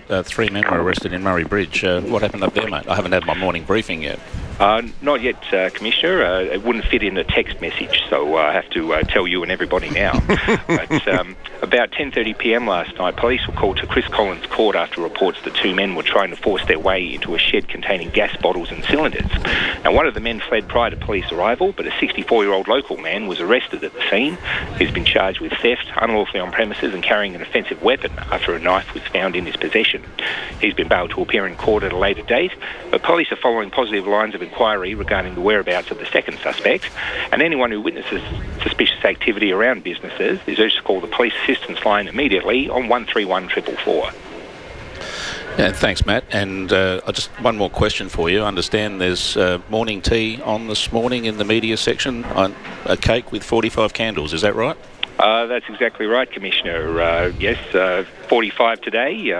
3 men were arrested in Murray Bridge. What happened up there, mate? I haven't had my morning briefing yet. Not yet, Commissioner. It wouldn't fit in a text message, so I have to tell you and everybody now. But about 10:30pm last night, police were called to Chris Collins Court after reports that 2 men were trying to force their way into a shed containing gas bottles and cylinders. Now, one of the men fled prior to police arrival, but a 64-year-old local man was arrested at the scene. He's been charged with theft, unlawfully on premises, and carrying an offensive weapon after a knife was found in his possession. He's been bailed to appear in court at a later date, but police are following positive lines of inquiry regarding the whereabouts of the second suspect, and anyone who witnesses suspicious activity around businesses is urged to call the police assistance line immediately on 131 444. Yeah, thanks, Matt. And just one more question for you. I understand there's morning tea on this morning in the media section, on a cake with 45 candles. Is that right? That's exactly right, Commissioner. Yes, 45 today,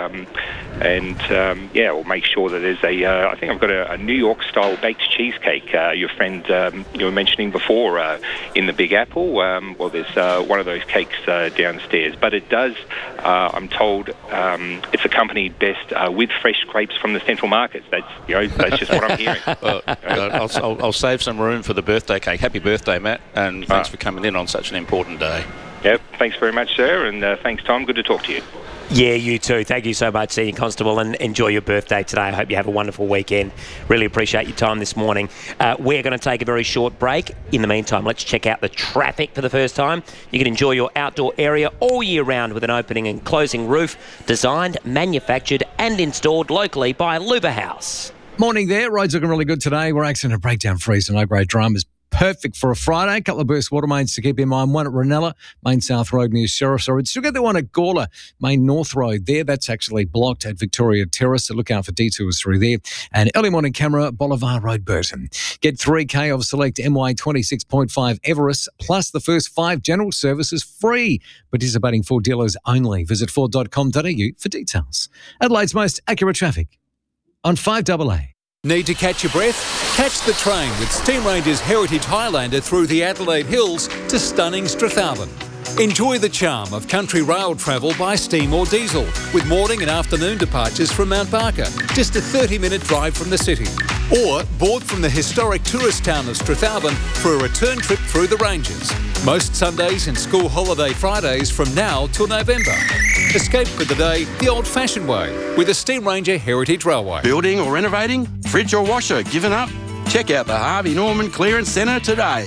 we'll make sure that there's I think I've got a New York-style baked cheesecake. Your friend you were mentioning before in the Big Apple. There's one of those cakes downstairs, but it does. I'm told it's accompanied best with fresh grapes from the Central Market. That's just what I'm hearing. Well, I'll save some room for the birthday cake. Happy birthday, Matt, and thanks for coming in on such an important day. Yep, thanks very much, sir, and thanks, Tom. Good to talk to you. Yeah, you too. Thank you so much, Senior Constable, and enjoy your birthday today. I hope you have a wonderful weekend. Really appreciate your time this morning. We're going to take a very short break. In the meantime, let's check out the traffic for the first time. You can enjoy your outdoor area all year round with an opening and closing roof, designed, manufactured and installed locally by Luba House. Morning there. Roads looking really good today. We're accident breakdown free, so no great dramas. Perfect for a Friday. A couple of burst water mains to keep in mind. One at Ranella, Main South Road near Sheriff's Road. Still got the one at Gawler, Main North Road there. That's actually blocked at Victoria Terrace, so look out for detours through there. And early morning camera, Bolivar Road, Burton. Get 3K of select MY 26.5 Everest, plus the first 5 general services free. Participating Ford dealers only. Visit Ford.com.au for details. Adelaide's most accurate traffic on 5AA. Need to catch your breath? Catch the train with Steam Ranger's Heritage Highlander through the Adelaide Hills to stunning Strathallan. Enjoy the charm of country rail travel by steam or diesel, with morning and afternoon departures from Mount Barker, just a 30-minute drive from the city. Or board from the historic tourist town of Strathallan for a return trip through the ranges. Most Sundays and school holiday Fridays from now till November. Escape for the day the old-fashioned way with the Steam Ranger Heritage Railway. Building or renovating? Fridge or washer given up? Check out the Harvey Norman Clearance Centre today.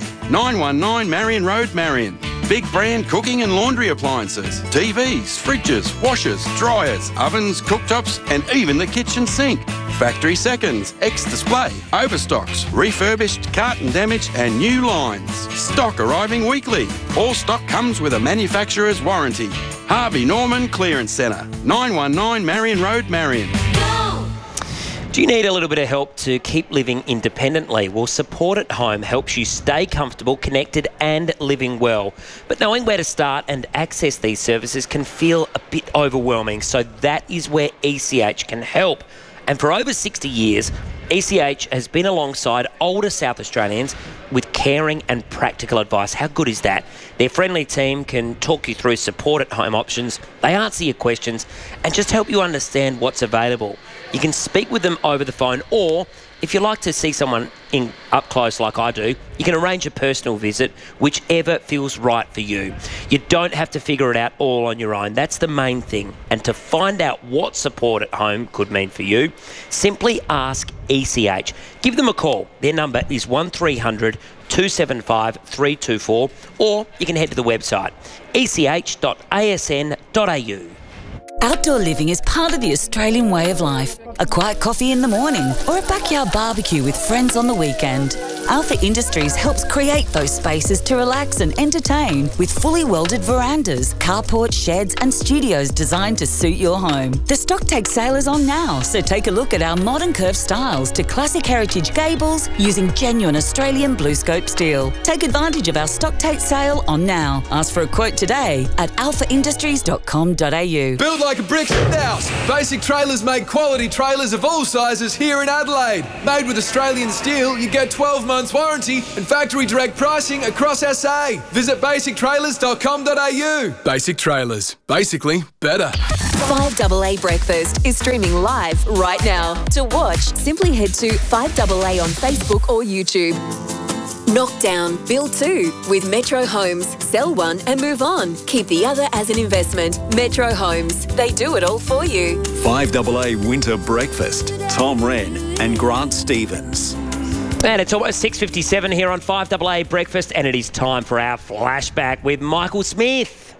919 Marion Road, Marion. Big brand cooking and laundry appliances, TVs, fridges, washers, dryers, ovens, cooktops, and even the kitchen sink. Factory seconds, ex-display, overstocks, refurbished, carton damage, and new lines. Stock arriving weekly. All stock comes with a manufacturer's warranty. Harvey Norman Clearance Centre, 919 Marion Road, Marion. Do you need a little bit of help to keep living independently? Well, Support at Home helps you stay comfortable, connected and living well. But knowing where to start and access these services can feel a bit overwhelming. So that is where ECH can help. And for over 60 years, ECH has been alongside older South Australians with caring and practical advice. How good is that? Their friendly team can talk you through support at home options. They answer your questions and just help you understand what's available. You can speak with them over the phone, or if you like to see someone up close like I do, you can arrange a personal visit, whichever feels right for you. You don't have to figure it out all on your own. That's the main thing. And to find out what support at home could mean for you, simply ask ECH. Give them a call. Their number is 1300 275 324, or you can head to the website ech.asn.au. Outdoor living is part of the Australian way of life. A quiet coffee in the morning or a backyard barbecue with friends on the weekend. Alpha Industries helps create those spaces to relax and entertain with fully welded verandas, carport, sheds and studios designed to suit your home. The stock take sale is on now, so take a look at our modern curved styles to classic heritage gables using genuine Australian BlueScope steel. Take advantage of our stock take sale on now. Ask for a quote today at alphaindustries.com.au. Build like a brick house. Basic Trailers make quality trailers of all sizes here in Adelaide. Made with Australian steel, you get 12 months warranty and factory direct pricing across SA. Visit basictrailers.com.au. Basic Trailers. Basically better. 5AA Breakfast is streaming live right now. To watch, simply head to 5AA on Facebook or YouTube. Knock down, build two with Metro Homes. Sell one and move on. Keep the other as an investment. Metro Homes. They do it all for you. 5AA Winter Breakfast. Tom Wren and Grant Stevens. And it's almost 6:57 here on 5AA Breakfast, and it is time for our flashback with Michael Smith.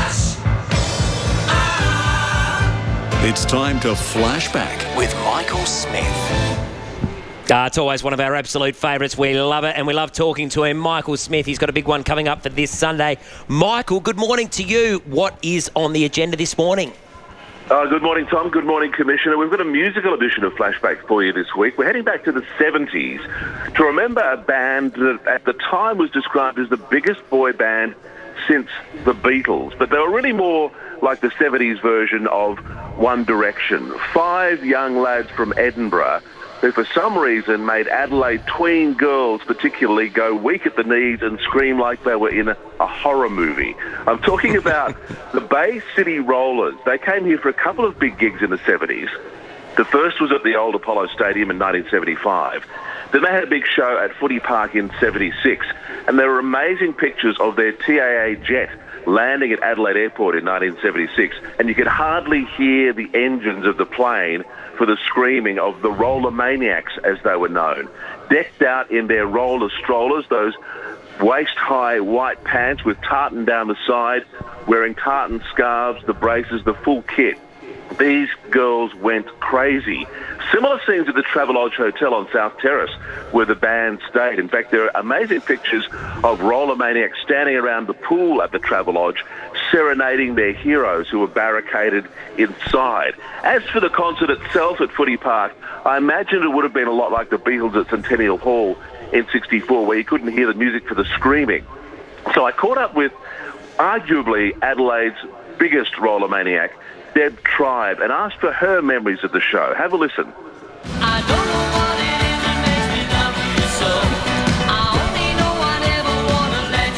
It's time to flashback with Michael Smith. It's always one of our absolute favourites. We love it, and we love talking to him. Michael Smith, he's got a big one coming up for this Sunday. Michael, good morning to you. What is on the agenda this morning? Good morning, Tom. Good morning, Commissioner. We've got a musical edition of Flashback for you this week. We're heading back to the 70s to remember a band that at the time was described as the biggest boy band since the Beatles, but they were really more like the 70s version of One Direction. 5 young lads from Edinburgh who for some reason made Adelaide tween girls particularly go weak at the knees and scream like they were in a horror movie. I'm talking about the Bay City Rollers. They came here for a couple of big gigs in the 70s. The first was at the old Apollo Stadium in 1975. Then they had a big show at Footy Park in 76. And there were amazing pictures of their TAA jet landing at Adelaide Airport in 1976. And you could hardly hear the engines of the plane for the screaming of the Roller Maniacs, as they were known. Decked out in their roller strollers, those waist-high white pants with tartan down the side, wearing tartan scarves, the braces, the full kit. These girls went crazy. Similar scenes at the Travelodge Hotel on South Terrace, where the band stayed. In fact, there are amazing pictures of Roller Maniacs standing around the pool at the Travelodge, serenading their heroes who were barricaded inside. As for the concert itself at Footy Park, I imagine it would have been a lot like the Beatles at Centennial Hall in 64, where you couldn't hear the music for the screaming. So I caught up with arguably Adelaide's biggest Roller Maniac, Deb Tribe, and asked for her memories of the show. Have a listen. I don't know what it is that makes me love you so. I only know I never want to let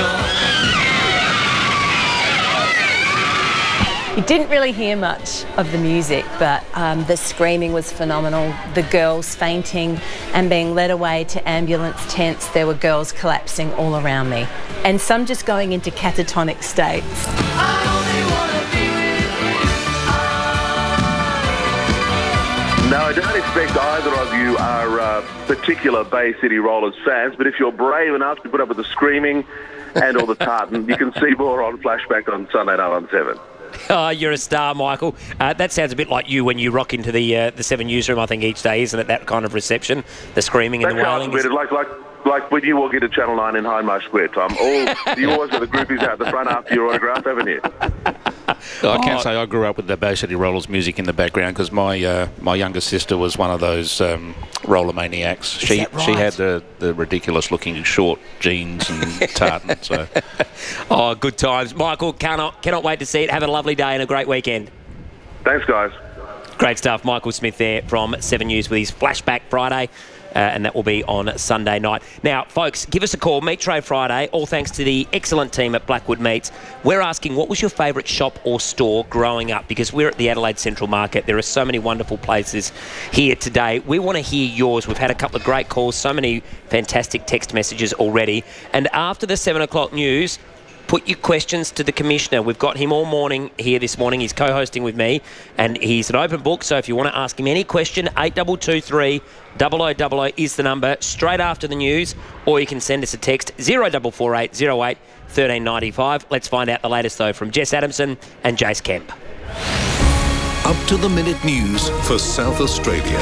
you go. You didn't really hear much of the music, but the screaming was phenomenal. The girls fainting and being led away to ambulance tents. There were girls collapsing all around me, and some just going into catatonic states. No, I don't expect either of you are particular Bay City Rollers fans, but if you're brave enough to put up with the screaming and all the tartan, you can see more on Flashback on Sunday night on 7. Oh, you're a star, Michael. That sounds a bit like you when you rock into the 7 newsroom, I think, each day, isn't it? That kind of reception, the screaming and the wailing. Like when you walk into Channel 9 in Hindmarsh Square, Tom. You always have the groupies out the front after your autograph, haven't you? I can't say I grew up with the Bay City Rollers music in the background because my younger sister was one of those roller maniacs. She had the ridiculous looking short jeans and tartan. So, good times, Michael. Cannot wait to see it. Have a lovely day and a great weekend. Thanks, guys. Great stuff, Michael Smith there from 7 News with his Flashback Friday. And that will be on Sunday night. Now, folks, give us a call. Meat Tray Friday, all thanks to the excellent team at Blackwood Meats. We're asking, what was your favourite shop or store growing up? Because we're at the Adelaide Central Market. There are so many wonderful places here today. We want to hear yours. We've had a couple of great calls, so many fantastic text messages already. And after the 7 o'clock news, put your questions to the Commissioner. We've got him all morning here this morning. He's co-hosting with me, and he's an open book. So if you want to ask him any question, 8223 0000 is the number straight after the news, or you can send us a text 0448 08 1395. Let's find out the latest, though, from Jess Adamson and Jace Kemp. Up to the minute news for South Australia.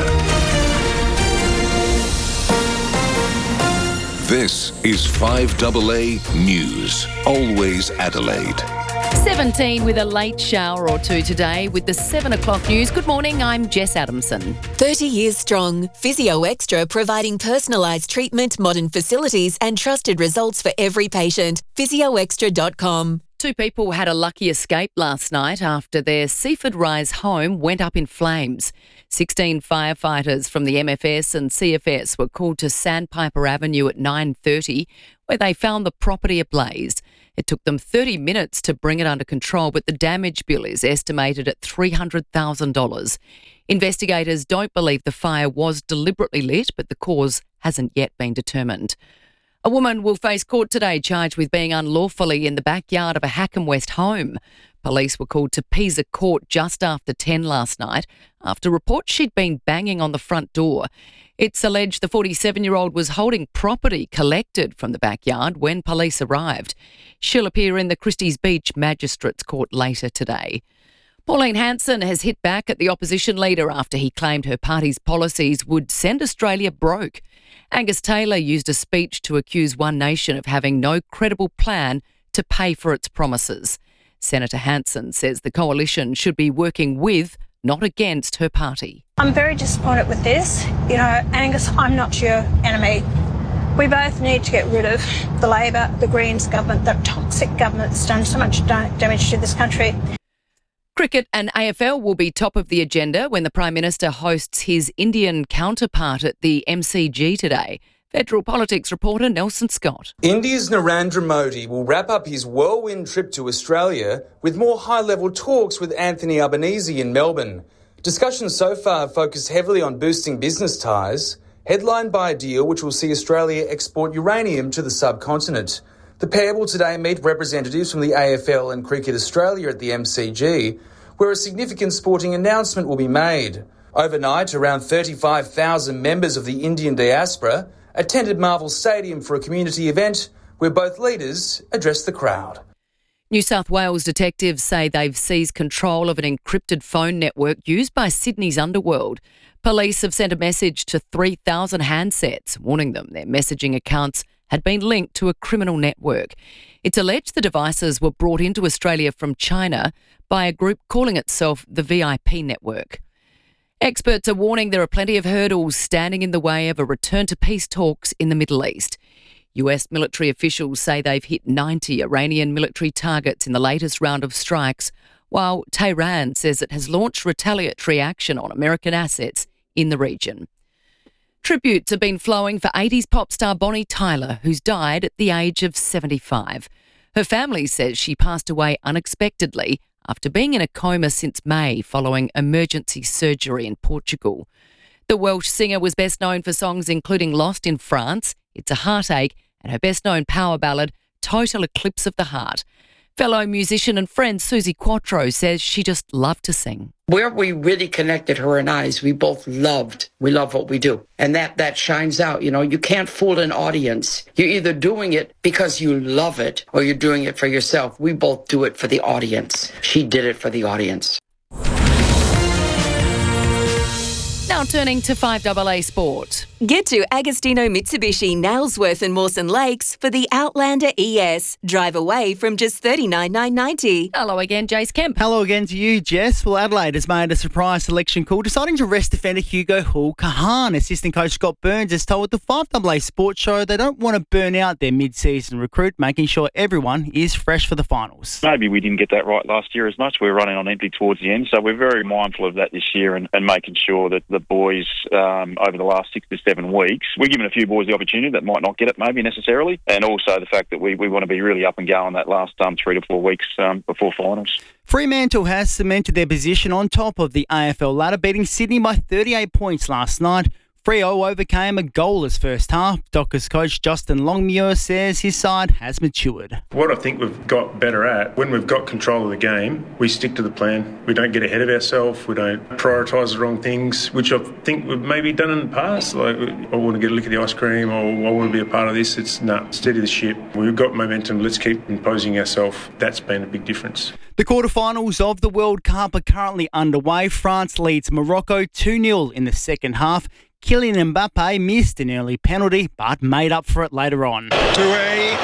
This is 5AA News, always Adelaide. 17 with a late shower or two today with the 7 o'clock news. Good morning, I'm Jess Adamson. 30 years strong. Physio Extra providing personalised treatment, modern facilities and trusted results for every patient. physioextra.com. 2 people had a lucky escape last night after their Seaford Rise home went up in flames. 16 firefighters from the MFS and CFS were called to Sandpiper Avenue at 9:30, where they found the property ablaze. It took them 30 minutes to bring it under control, but the damage bill is estimated at $300,000. Investigators don't believe the fire was deliberately lit, but the cause hasn't yet been determined. A woman will face court today charged with being unlawfully in the backyard of a Hackham West home. Police were called to Pisa Court just after 10 last night after reports she'd been banging on the front door. It's alleged the 47-year-old was holding property collected from the backyard when police arrived. She'll appear in the Christie's Beach Magistrates Court later today. Pauline Hanson has hit back at the opposition leader after he claimed her party's policies would send Australia broke. Angus Taylor used a speech to accuse One Nation of having no credible plan to pay for its promises. Senator Hanson says the coalition should be working with, not against, her party. I'm very disappointed with this. You know, Angus, I'm not your enemy. We both need to get rid of the Labor, the Greens government, the toxic government that's done so much damage to this country. Cricket and AFL will be top of the agenda when the Prime Minister hosts his Indian counterpart at the MCG today. Federal Politics reporter Nelson Scott. India's Narendra Modi will wrap up his whirlwind trip to Australia with more high-level talks with Anthony Albanese in Melbourne. Discussions so far focus heavily on boosting business ties, headlined by a deal which will see Australia export uranium to the subcontinent. The pair will today meet representatives from the AFL and Cricket Australia at the MCG, where a significant sporting announcement will be made. Overnight, around 35,000 members of the Indian diaspora attended Marvel Stadium for a community event where both leaders addressed the crowd. New South Wales detectives say they've seized control of an encrypted phone network used by Sydney's underworld. Police have sent a message to 3,000 handsets, warning them their messaging accounts had been linked to a criminal network. It's alleged the devices were brought into Australia from China by a group calling itself the VIP network. Experts are warning there are plenty of hurdles standing in the way of a return to peace talks in the Middle East. US military officials say they've hit 90 Iranian military targets in the latest round of strikes, while Tehran says it has launched retaliatory action on American assets in the region. Tributes have been flowing for 80s pop star Bonnie Tyler, who's died at the age of 75. Her family says she passed away unexpectedly after being in a coma since May following emergency surgery in Portugal. The Welsh singer was best known for songs including Lost in France, It's a Heartache, and her best-known power ballad, Total Eclipse of the Heart. Fellow musician and friend Susie Quattro says she just loved to sing. Where we really connected, her and I, is we both loved. We love what we do. And that shines out. You know, you can't fool an audience. You're either doing it because you love it or you're doing it for yourself. We both do it for the audience. She did it for the audience. Now turning to 5AA Sport. Get to Agostino Mitsubishi, Nailsworth and Mawson Lakes for the Outlander ES. Drive away from just $39,990. Hello again, Jace Kemp. Hello again to you, Jess. Well, Adelaide has made a surprise selection call, deciding to rest defender Hugo Hull-Kahan. Assistant coach Scott Burns has told the 5AA Sports Show they don't want to burn out their mid-season recruit, making sure everyone is fresh for the finals. Maybe we didn't get that right last year as much. We were running on empty towards the end, so we're very mindful of that this year and making sure that the boys over the last 6 to 7 weeks, we're giving a few boys the opportunity that might not get it maybe necessarily, and also the fact that we want to be really up and going that last 3 to 4 weeks before finals. Fremantle has cemented their position on top of the AFL ladder, beating Sydney by 38 points last night. Freo overcame a goalless first half. Dockers coach Justin Longmuir says his side has matured. What I think we've got better at, when we've got control of the game, we stick to the plan. We don't get ahead of ourselves. We don't prioritise the wrong things, which I think we've maybe done in the past. Like, I want to get a lick of the ice cream, or I want to be a part of this. It's steady the ship. We've got momentum. Let's keep imposing ourselves. That's been a big difference. The quarterfinals of the World Cup are currently underway. France leads Morocco 2-0 in the second half. Kylian Mbappe missed an early penalty, but made up for it later on. Mbappe!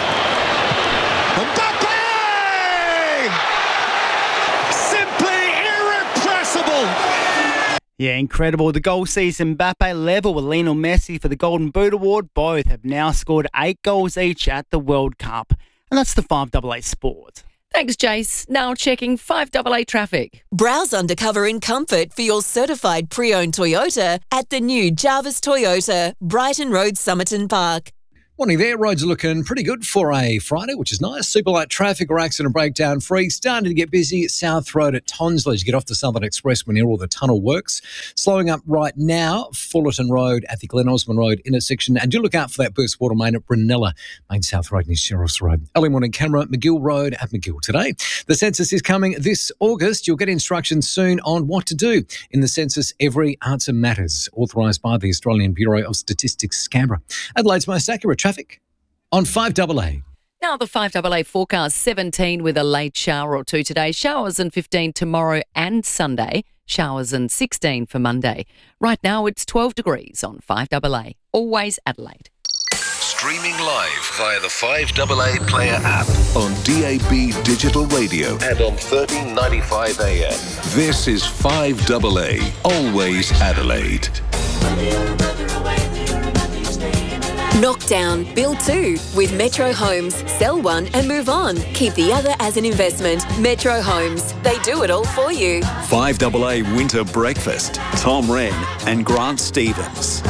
Simply irrepressible! Yeah, incredible. The goal sees Mbappe level with Lionel Messi for the Golden Boot Award. Both have now scored 8 goals each at the World Cup. And that's the 5AA Sport. Thanks, Jace. Now checking 5AA traffic. Browse undercover in comfort for your certified pre-owned Toyota at the new Jarvis Toyota, Brighton Road, Somerton Park. Morning there. Roads are looking pretty good for a Friday, which is nice. Super light traffic or accident breakdown free. Starting to get busy at South Road at Tonsley as you get off the Southern Express when near all the tunnel works. Slowing up right now, Fullerton Road at the Glen Osmond Road intersection. And do look out for that burst water main at Brunella, Main South Road near Sheriff's Road. Early morning camera, McGill Road at McGill today. The census is coming this August. You'll get instructions soon on what to do in the census. Every answer matters. Authorised by the Australian Bureau of Statistics, Canberra. Adelaide's most accurate traffic on 5AA. Now the 5AA forecast, 17 with a late shower or two today. Showers and 15 tomorrow and Sunday. Showers and 16 for Monday. Right now it's 12 degrees on 5AA. Always Adelaide. Streaming live via the 5AA Player app on DAB Digital Radio and on 1395 AM. This is 5AA. Always Adelaide. Knockdown, build two with Metro Homes. Sell one and move on. Keep the other as an investment. Metro Homes. They do it all for you. 5AA Winter Breakfast. Tom Wren and Grant Stevens.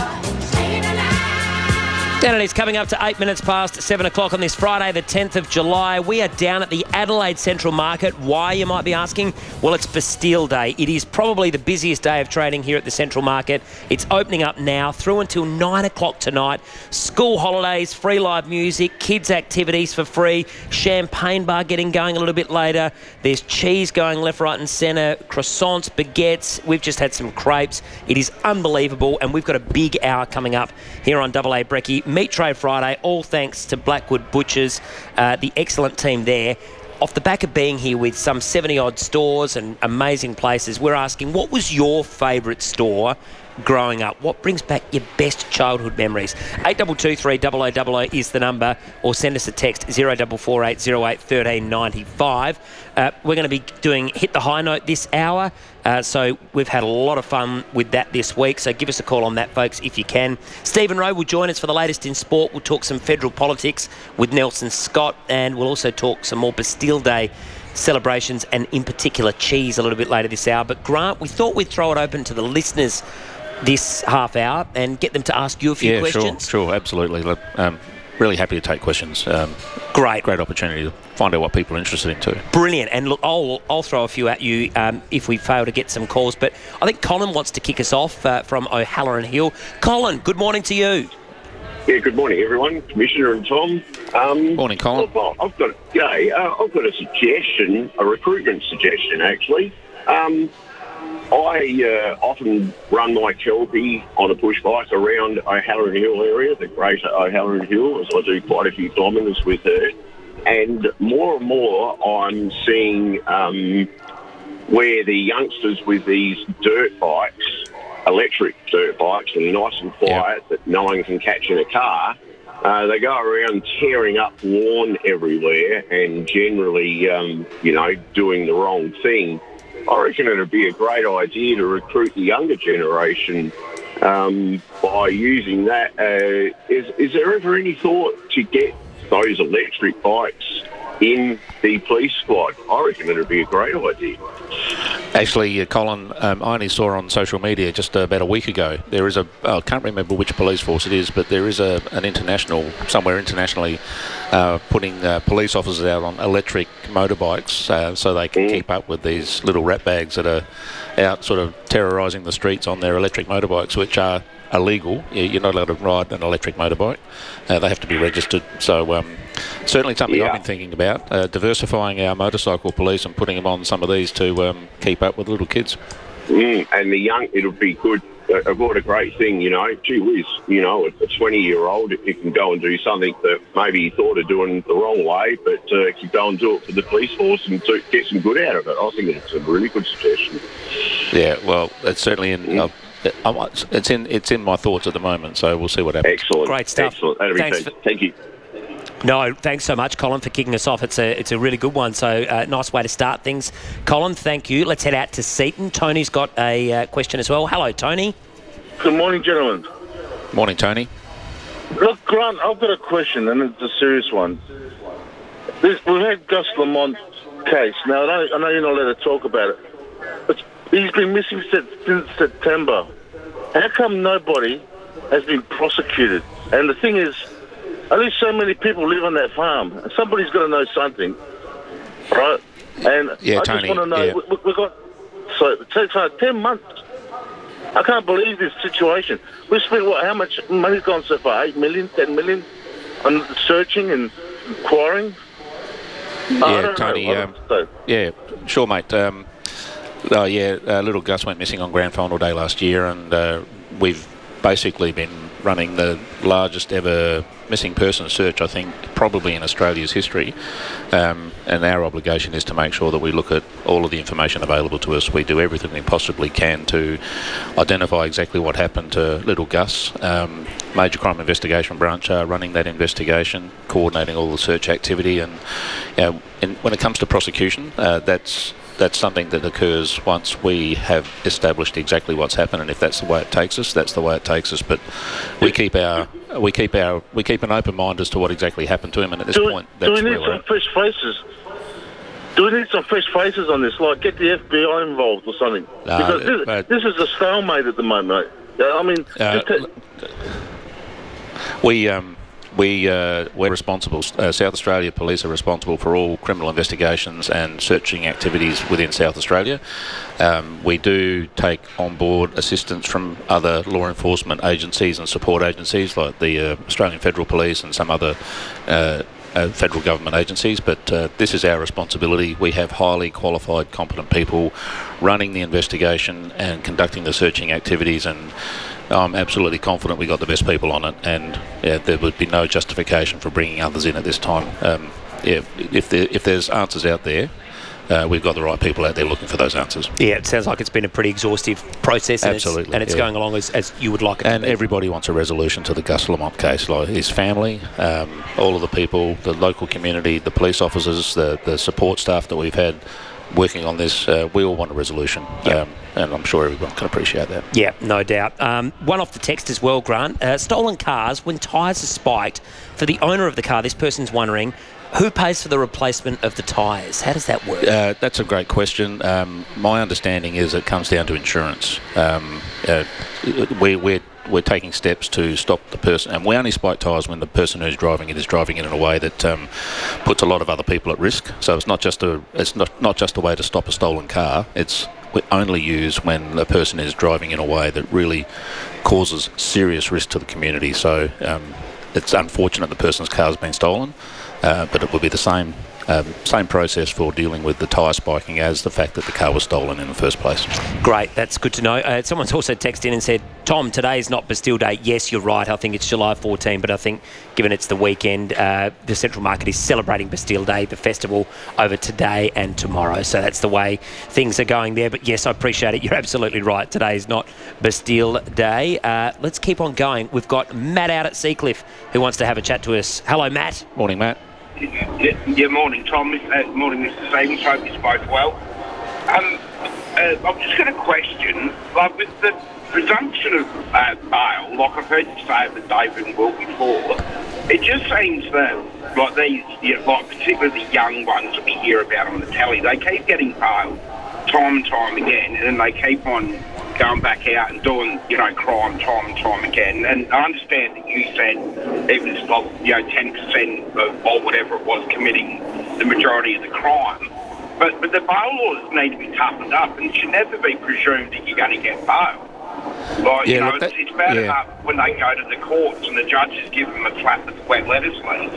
It's coming up to 8 minutes past 7 o'clock on this Friday, the 10th of July. We are down at the Adelaide Central Market. Why, you might be asking? Well, it's Bastille Day. It is probably the busiest day of trading here at the Central Market. It's opening up now through until 9 o'clock tonight. School holidays, free live music, kids' activities for free, champagne bar getting going a little bit later. There's cheese going left, right and centre, croissants, baguettes. We've just had some crepes. It is unbelievable, and we've got a big hour coming up here on AA Brekkie. Meat Tray Friday, all thanks to Blackwood Butchers, the excellent team there. Off the back of being here with some 70-odd stores and amazing places, we're asking, what was your favourite store growing up? What brings back your best childhood memories? 8223 0000 is the number, or send us a text 0448 08 1395. We're going to be doing Hit the High Note this hour, so we've had a lot of fun with that this week, so give us a call on that, folks, if you can. Stephen Rowe will join us for the latest in sport. We'll talk some federal politics with Nelson Scott, and we'll also talk some more Bastille Day celebrations, and in particular cheese, a little bit later this hour. But Grant, we thought we'd throw it open to the listeners this half hour and get them to ask you a few questions. Sure, absolutely. Look, really happy to take questions. Great opportunity to find out what people are interested in too. Brilliant. And look, I'll throw a few at you if we fail to get some calls. But I think Colin wants to kick us off from O'Halloran Hill. Colin, good morning to you. Yeah, good morning, everyone. Commissioner and Tom. Morning, Colin. I've got a suggestion, a recruitment suggestion, actually. I often run my Kelpie on a push bike around O'Halloran Hill area, the greater O'Halloran Hill, as I do quite a few kilometres with her. And more I'm seeing where the youngsters with these dirt bikes, electric dirt bikes, and nice and quiet that no one can catch in a car, they go around tearing up lawn everywhere and generally, doing the wrong thing. I reckon it would be a great idea to recruit the younger generation by using that. Is there ever any thought to get those electric bikes in the police squad? I reckon it would be a great idea. Actually, Colin, I only saw on social media just about a week ago, there is I can't remember which police force it is, but there is an international, somewhere internationally, putting police officers out on electric motorbikes so they can keep up with these little rat bags that are out sort of terrorising the streets on their electric motorbikes, which are illegal. You're not allowed to ride an electric motorbike. They have to be registered. So certainly something I've been thinking about, diversifying our motorcycle police and putting them on some of these to keep up with little kids. And the young, it'll be good. What a great thing, gee whiz, a 20-year-old, if you can go and do something that maybe he thought of doing the wrong way, but can go and do it for the police force and get some good out of it. I think it's a really good suggestion. Yeah, well, it's certainly in... It's in my thoughts at the moment, so we'll see what happens. Excellent. Great stuff. Excellent. Thank you. No, thanks so much, Colin, for kicking us off. It's a really good one, so nice way to start things. Colin, thank you. Let's head out to Seaton. Tony's got a question as well. Hello, Tony. Good morning, gentlemen. Morning, Tony. Look, Grant, I've got a question, and it's a serious one. We've had Gus Lamont case. Now, I know you're not allowed to talk about it, but he's been missing since September. How come nobody has been prosecuted? And the thing is, At least so many people live on that farm. Somebody's got to know something, right? And Yeah, I Tony, just want to know, yeah. we've got, so it takes like 10 months. I can't believe this situation. We've spent, how much money's gone so far? 8 million, 10 million on searching and quarrying? Yeah, Tony. Yeah, sure, mate. Little Gus went missing on grand final day last year, and we've basically been running the largest ever missing person search, I think, probably in Australia's history. And our obligation is to make sure that we look at all of the information available to us. We do everything we possibly can to identify exactly what happened to little Gus. Major Crime Investigation Branch are running that investigation, coordinating all the search activity, and when it comes to prosecution, that's something that occurs once we have established exactly what's happened, and if that's the way it takes us, that's the way it takes us. But we keep an open mind as to what exactly happened to him, and at this point, that's do we where need we're some at. fresh faces? Do we need some fresh faces on this? Like, get the FBI involved or something? No, Because this is a stalemate at the moment, mate. I mean, we're responsible. South Australia Police are responsible for all criminal investigations and searching activities within South Australia. We do take on board assistance from other law enforcement agencies and support agencies like the Australian Federal Police and some other federal government agencies, but this is our responsibility. We have highly qualified, competent people running the investigation and conducting the searching activities, and I'm absolutely confident we got the best people on it, and there would be no justification for bringing others in at this time. If there's answers out there, we've got the right people out there looking for those answers. Yeah, it sounds like it's been a pretty exhaustive process, and Absolutely, it's going along as you would like it to And be. everybody wants a resolution to the Gus Lamont case, like his family, all of the people, the local community, the police officers, the support staff that we've had working on this. We all want a resolution, and I'm sure everyone can appreciate that. Yeah, no doubt. One off the text as well, Grant. Stolen cars, when tyres are spiked, for the owner of the car, this person's wondering, who pays for the replacement of the tyres? How does that work? That's a great question. My understanding is it comes down to insurance. We're taking steps to stop the person, and we only spike tyres when the person who's driving it is driving it in a way that puts a lot of other people at risk. So it's not just a way to stop a stolen car. We only use when the person is driving in a way that really causes serious risk to the community. So it's unfortunate the person's car has been stolen, but it will be the same process for dealing with the tyre spiking as the fact that the car was stolen in the first place. Great, that's good to know. Someone's also texted in and said, Tom, today is not Bastille Day. Yes, you're right. I think it's July 14, but I think given it's the weekend, the Central Market is celebrating Bastille Day, the festival, over today and tomorrow. So that's the way things are going there. But yes, I appreciate it. You're absolutely right. Today is not Bastille Day. Let's keep on going. We've got Matt out at Seacliff who wants to have a chat to us. Hello, Matt. Morning, Matt. Yeah, morning, Tom. Morning, Mr. Stevens. Hope you're both well. I've just got a question. Like, with the presumption of bail, like I've heard you say with David and Will before, it just seems that, like these, like particularly the young ones that we hear about on the telly, they keep getting bailed time and time again, and then they keep on going back out and doing, crime time and time again. And I understand that you said even if, 10% of, or whatever it was, committing the majority of the crime. But the bail laws need to be toughened up, and it should never be presumed that you're going to get bail. Like, it's bad enough when they go to the courts and the judges give them a slap with wet lettuce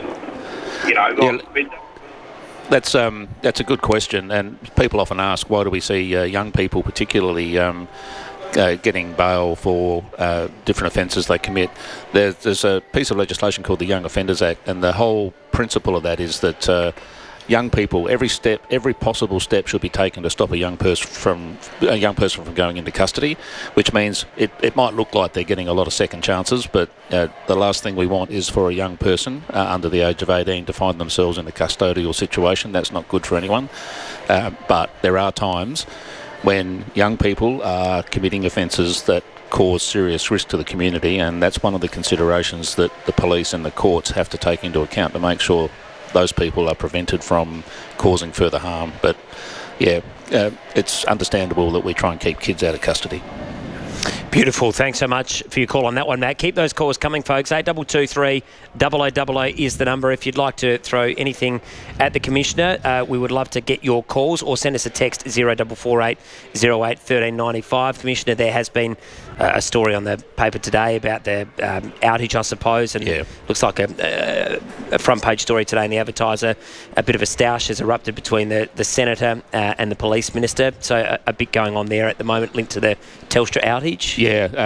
leaves. That's a good question, and people often ask, why do we see young people particularly getting bail for different offences they commit? There's a piece of legislation called the Young Offenders Act, and the whole principle of that is that young people, every possible step should be taken to stop a young person from going into custody, which means it might look like they're getting a lot of second chances, but the last thing we want is for a young person under the age of 18 to find themselves in a custodial situation. That's not good for anyone. But there are times when young people are committing offences that cause serious risk to the community, and that's one of the considerations that the police and the courts have to take into account to make sure those people are prevented from causing further harm. But it's understandable that we try and keep kids out of custody. Beautiful. Thanks so much for your call on that one, Matt. Keep those calls coming, folks. 8223 0000 is the number if you'd like to throw anything at the Commissioner. We would love to get your calls, or send us a text 0448 08 1395. Commissioner, there has been a story on the paper today about the outage, I suppose, and looks like a front page story today in the Advertiser. A bit of a stoush has erupted between the Senator and the Police Minister, so a bit going on there at the moment linked to the Telstra outage.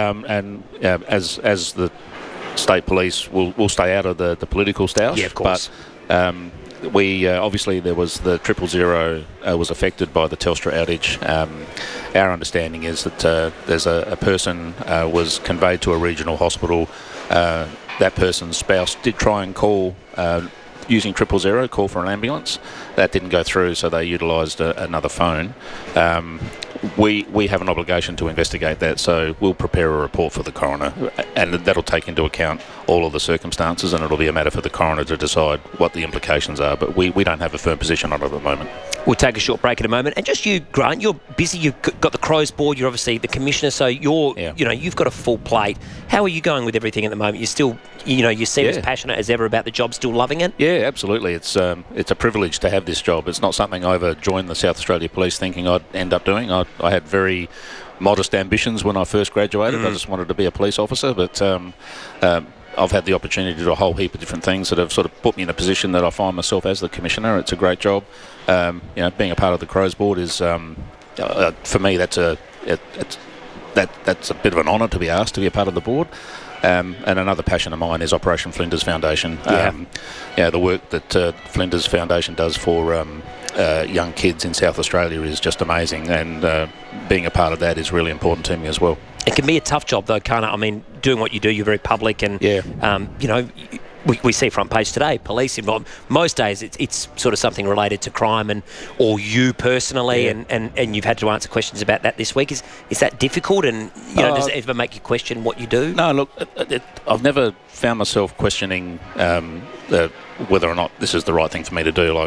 As the state police will stay out of the political stoush. Yeah, of course. But we obviously there was the 000 was affected by the Telstra outage. Our understanding is that there's a person was conveyed to a regional hospital. That person's spouse did try and call using 000, call for an ambulance. That didn't go through, so they utilised another phone. We have an obligation to investigate that, so we'll prepare a report for the coroner, and that'll take into account all of the circumstances, and it'll be a matter for the coroner to decide what the implications are, but we don't have a firm position on it at the moment. We'll take a short break in a moment. And just you, Grant, you're busy. You've got the Crows board. You're obviously the Commissioner, so you've got a full plate. How are you going with everything at the moment? You're still, you seem as passionate as ever about the job, still loving it? Yeah, absolutely. It's a privilege to have this job. It's not something I ever joined the South Australia Police thinking I'd end up doing. I had very modest ambitions when I first graduated. I just wanted to be a police officer, but I've had the opportunity to do a whole heap of different things that have sort of put me in a position that I find myself as the Commissioner. It's a great job. Being a part of the Crows board is, for me, that's a bit of an honour to be asked to be a part of the board. And another passion of mine is Operation Flinders Foundation. The work that Flinders Foundation does for young kids in South Australia is just amazing, and being a part of that is really important to me as well. It can be a tough job, though, can't it? I mean, doing what you do, you're very public, and we see front page today, police involved. Most days, it's sort of something related to crime or you personally, and you've had to answer questions about that this week. Is that difficult, and does it ever make you question what you do? No, look, I've never found myself questioning whether or not this is the right thing for me to do.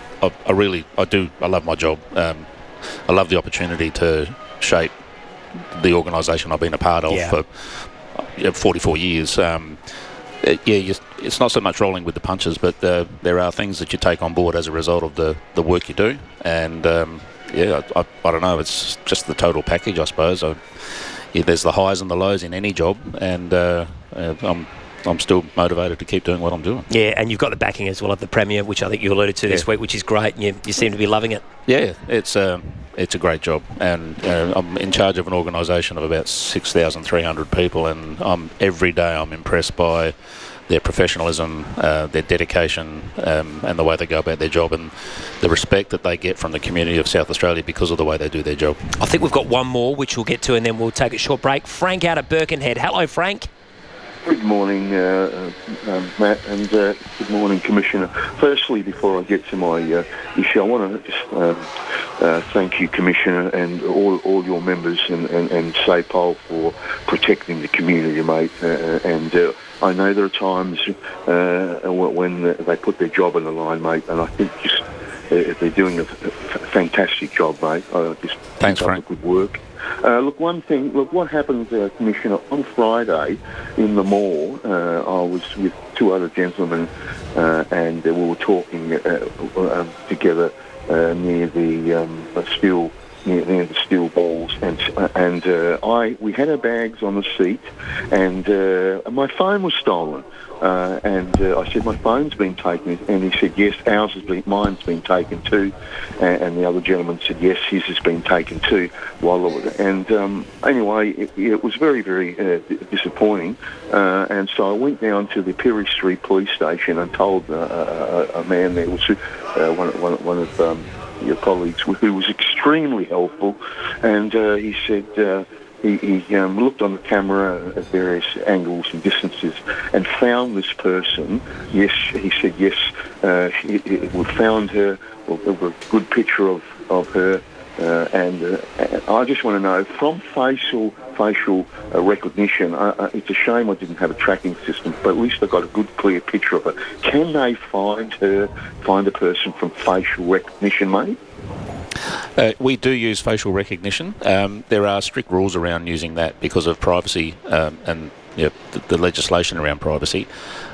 I love my job. I love the opportunity to shape the organisation I've been a part of for 44 years. It's not so much rolling with the punches, but there are things that you take on board as a result of the work you do, and I don't know, it's just the total package, I suppose. There's the highs and the lows in any job, and I'm still motivated to keep doing what I'm doing. Yeah, and you've got the backing as well of the Premier, which I think you alluded to this week, which is great, and you seem to be loving it. Yeah, it's a great job, and I'm in charge of an organisation of about 6,300 people, and every day I'm impressed by their professionalism, their dedication, and the way they go about their job, and the respect that they get from the community of South Australia because of the way they do their job. I think we've got one more, which we'll get to, and then we'll take a short break. Frank out at Birkenhead. Hello, Frank. Good morning, Matt, and good morning, Commissioner. Firstly, before I get to my issue, I want to just thank you, Commissioner, and all your members and SAPOL for protecting the community, mate. And I know there are times when they put their job on the line, mate, and I think just they're doing a fantastic job, mate. Thanks, Frank. Good work. What happened, Commissioner, on Friday in the mall, I was with two other gentlemen and we were talking together near the steel balls, and we had our bags on the seat, and my phone was stolen. And I said, my phone's been taken, and he said, yes, mine's been taken too. And the other gentleman said, yes, his has been taken too. Anyway, it was very, very disappointing. And so I went down to the Perry Street Police Station and told a man there, was one of your colleagues, who was extremely helpful, and he said. He looked on the camera at various angles and distances and found this person. Yes, he said yes. We found her. A good picture of her, and I just want to know, from facial recognition. It's a shame I didn't have a tracking system, but at least I got a good, clear picture of her. Can they find the person from facial recognition, mate? We do use facial recognition. There are strict rules around using that because of privacy and the legislation around privacy.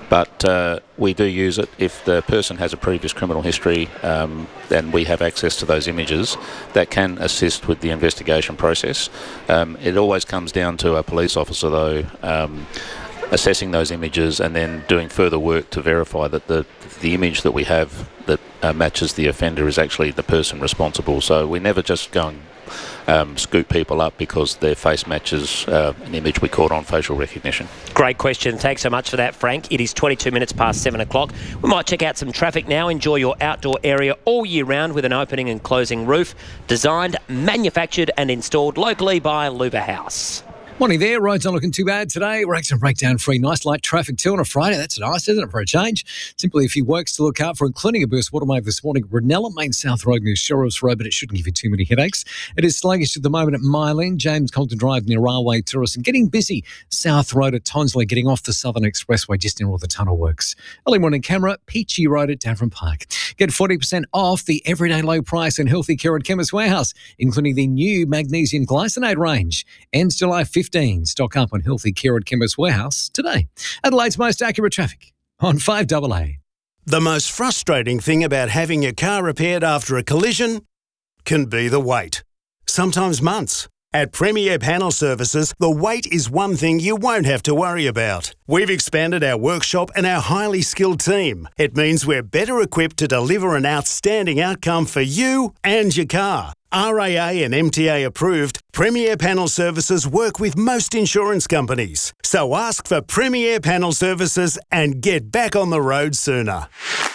But we do use it if the person has a previous criminal history and we have access to those images. That can assist with the investigation process. It always comes down to a police officer, though, assessing those images and then doing further work to verify that the image that we have that matches the offender is actually the person responsible. So we never just go and scoop people up because their face matches an image we caught on facial recognition. Great question. Thanks so much for that, Frank. It is 22 minutes past 7 o'clock. We might check out some traffic now. Enjoy your outdoor area all year round with an opening and closing roof. Designed, manufactured and installed locally by Luba House. Morning there. Roads not looking too bad today. We're accident breakdown free. Nice light traffic too on a Friday. That's nice, isn't it, for a change? Simply a few works to look out for, including a burst water wave this morning at Ranella, Main South Road near Sheriff's Road, but it shouldn't give you too many headaches. It is sluggish at the moment at Mylene, James Colton Drive near Railway Tourist, and getting busy South Road at Tonsley, getting off the Southern Expressway just near all the tunnel works. Early morning camera, Peachy Road at Davern Park. Get 40% off the everyday low price and Healthy Care at Chemist Warehouse, including the new magnesium glycinate range. Ends July 15. Stock up on Healthy Care at Chemist Warehouse today. Adelaide's most accurate traffic on 5AA. The most frustrating thing about having your car repaired after a collision can be the wait. Sometimes months. At Premier Panel Services, the wait is one thing you won't have to worry about. We've expanded our workshop and our highly skilled team. It means we're better equipped to deliver an outstanding outcome for you and your car. RAA and MTA approved, Premier Panel Services work with most insurance companies. So ask for Premier Panel Services and get back on the road sooner.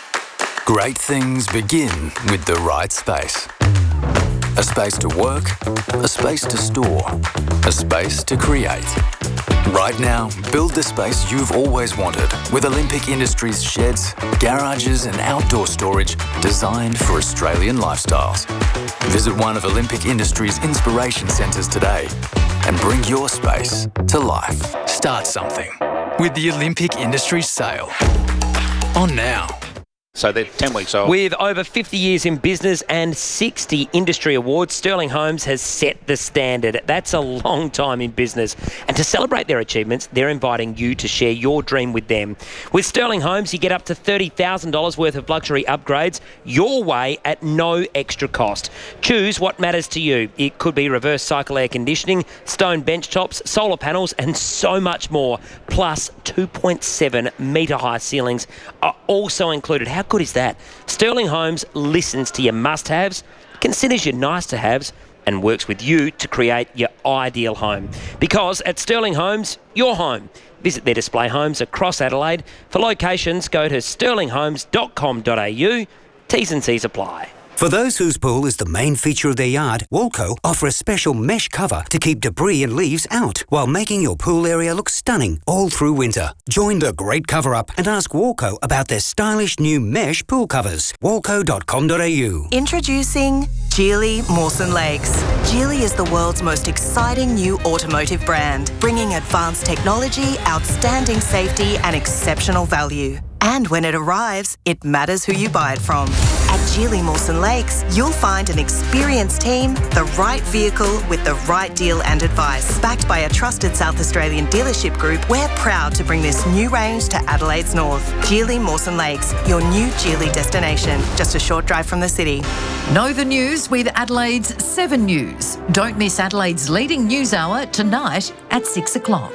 Great things begin with the right space. A space to work, a space to store, a space to create. Right now, build the space you've always wanted with Olympic Industries sheds, garages and outdoor storage designed for Australian lifestyles. Visit one of Olympic Industries' inspiration centres today and bring your space to life. Start something with the Olympic Industries sale. On now. So they're 10 weeks old. With over 50 years in business and 60 industry awards, Sterling Homes has set the standard. That's a long time in business. And to celebrate their achievements, they're inviting you to share your dream with them. With Sterling Homes, you get up to $30,000 worth of luxury upgrades your way at no extra cost. Choose what matters to you. It could be reverse cycle air conditioning, stone bench tops, solar panels, and so much more. Plus 2.7 metre high ceilings are also included. How good is that? Sterling Homes listens to your must-haves, considers your nice-to-haves, and works with you to create your ideal home. Because at Sterling Homes, your home. Visit their display homes across Adelaide. For locations, go to sterlinghomes.com.au. T's and C's apply. For those whose pool is the main feature of their yard, Walco offer a special mesh cover to keep debris and leaves out while making your pool area look stunning all through winter. Join the great cover-up and ask Walco about their stylish new mesh pool covers. Walco.com.au. Introducing Geely Mawson Lakes. Geely is the world's most exciting new automotive brand, bringing advanced technology, outstanding safety and exceptional value. And when it arrives, it matters who you buy it from. At Geely Mawson Lakes, you'll find an experienced team, the right vehicle with the right deal and advice. Backed by a trusted South Australian dealership group, we're proud to bring this new range to Adelaide's north. Geely Mawson Lakes, your new Geely destination, just a short drive from the city. Know the news with Adelaide's 7 News. Don't miss Adelaide's leading news hour tonight at 6 o'clock.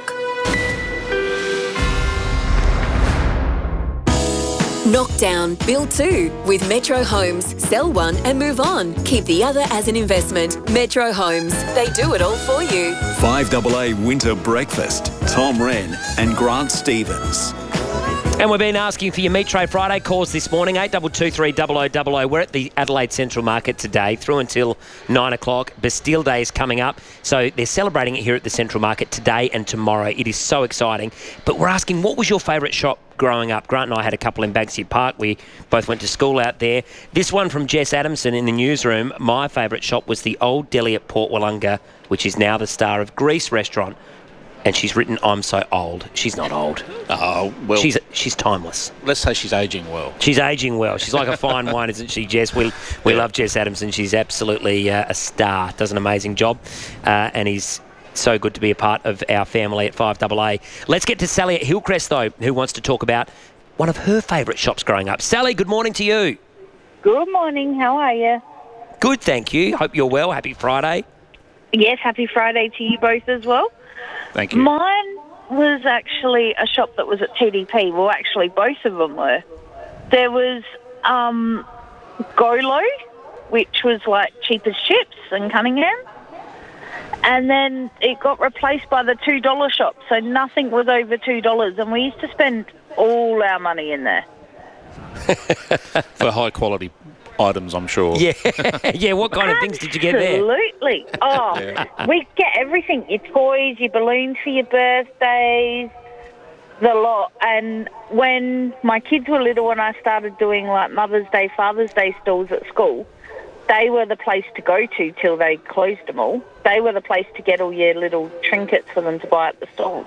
Knockdown, build 2 with Metro Homes. Sell one and move on. Keep the other as an investment. Metro Homes. They do it all for you. 5AA Winter Breakfast. Tom Wren and Grant Stevens. And we've been asking for your Meat Tray Friday calls this morning, 8223 0000. We're at the Adelaide Central Market today through until 9 o'clock. Bastille Day is coming up, so they're celebrating it here at the Central Market today and tomorrow. It is so exciting. But we're asking, what was your favourite shop growing up? Grant and I had a couple in Banksia Park. We both went to school out there. This one from Jess Adamson in the newsroom. My favourite shop was the Old Deli at Port Wollonga, which is now the Star of Greece restaurant. and she's written, "I'm so old." She's not old. Oh, well. She's timeless. Let's say she's ageing well. She's ageing well. She's like a fine wine, isn't she, Jess? We love Jess Adamson. She's absolutely a star. Does an amazing job, and he's so good to be a part of our family at 5AA. Let's get to Sally at Hillcrest, though, who wants to talk about one of her favourite shops growing up. Sally, good morning to you. Good morning. How are you? Good, thank you. Hope you're well. Happy Friday. Yes, happy Friday to you both as well. Thank you. Mine was actually a shop that was at TDP. Well, actually, both of them were. There was Golo, which was like cheap as chips in Cunningham. And then it got replaced by the $2 shop, so nothing was over $2. And we used to spend all our money in there. For high quality items, I'm sure. Yeah, yeah. What kind of things did you get there? Absolutely. Oh, we get everything: your toys, your balloons for your birthdays, the lot. And when my kids were little, and I started doing like Mother's Day, Father's Day stalls at school, they were the place to go to till they closed them all. They were the place to get all your little trinkets for them to buy at the stalls.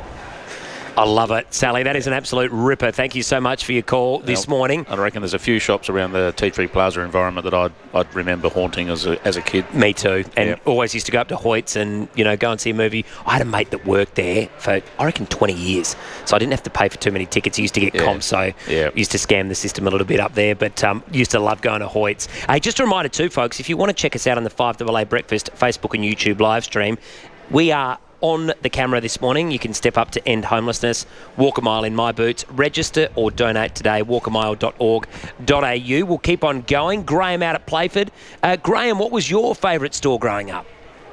I love it, Sally. That is an absolute ripper. Thank you so much for your call this morning. I reckon there's a few shops around the Tea Tree Plaza environment that I'd remember haunting as a kid. Me too. And always used to go up to Hoyt's and, go and see a movie. I had a mate that worked there for, I reckon, 20 years. So I didn't have to pay for too many tickets. I used to get comps, so used to scam the system a little bit up there. But used to love going to Hoyt's. Hey, just a reminder too, folks, if you want to check us out on the 5AA Breakfast Facebook and YouTube live stream, we are on the camera this morning. You can step up to end homelessness, walk a mile in my boots, register or donate today, walkamile.org.au. We'll keep on going. Graham out at Playford. Graham, what was your favourite store growing up?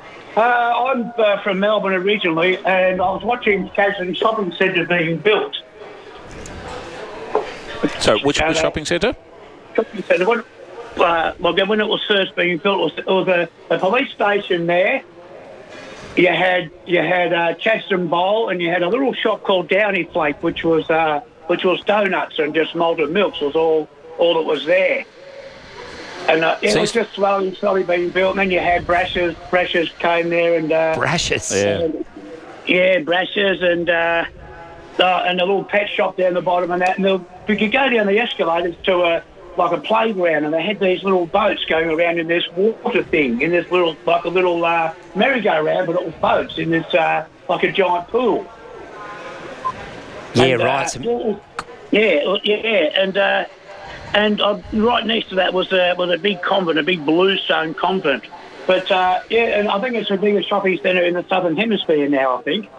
I'm from Melbourne originally, and I was watching Casden Shopping Centre being built. So, which shopping centre? Shopping centre. When it was first being built, it was a police station there. You had Chaston Bowl, and you had a little shop called Downy Flake, which was donuts and just malted milks was all that was there. And it was just slowly being built. And then you had Brash's. Brash's came there and Brash's, Brash's and a little pet shop down the bottom and that. And you could go down the escalators to like a playground, and they had these little boats going around in this water thing, in this little merry-go-round, but it was boats in this like a giant pool. Yeah, right. And right next to that was a big convent, a big bluestone convent. But and I think it's the biggest shopping centre in the Southern Hemisphere now, I think.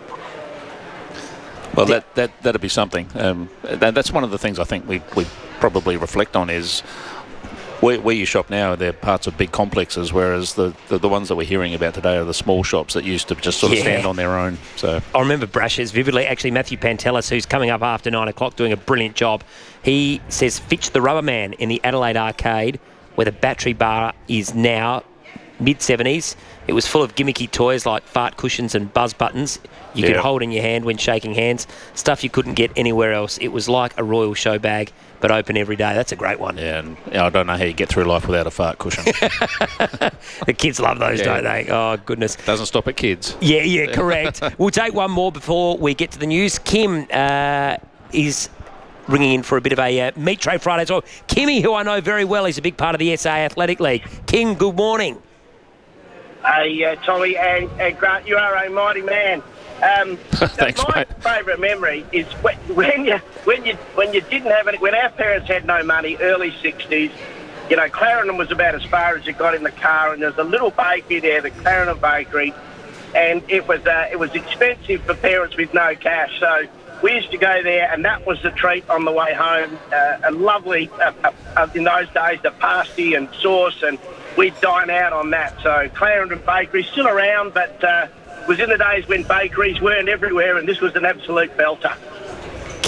Well, that'd be something. That's one of the things I think we probably reflect on is where you shop now, they're parts of big complexes, whereas the ones that we're hearing about today are the small shops that used to just sort of stand on their own. So I remember Brash's vividly. Actually, Matthew Pantelis, who's coming up after 9 o'clock doing a brilliant job, he says Fitch the Rubber Man in the Adelaide Arcade, where the Battery Bar is now, mid-70s. It was full of gimmicky toys like fart cushions and buzz buttons you could hold in your hand when shaking hands, stuff you couldn't get anywhere else. It was like a Royal Show bag, but open every day. That's a great one. Yeah, and I don't know how you get through life without a fart cushion. The kids love those, don't they? Oh, goodness. Doesn't stop at kids. Yeah, correct. We'll take one more before we get to the news. Kim is ringing in for a bit of a meat tray Friday as well. Kimmy, who I know very well, is a big part of the SA Athletic League. Kim, good morning. Hey, Tommy and Grant, you are a mighty man. Thanks, my favourite memory is when you didn't have any. When our parents had no money, early 60s. Clarendon was about as far as you got in the car, and there's a little bakery there, the Clarendon Bakery, and it was expensive for parents with no cash. So we used to go there, and that was the treat on the way home. A lovely, in those days, the pasty and sauce, and we'd dine out on that. So Clarendon Bakery, still around, but was in the days when bakeries weren't everywhere, and this was an absolute belter.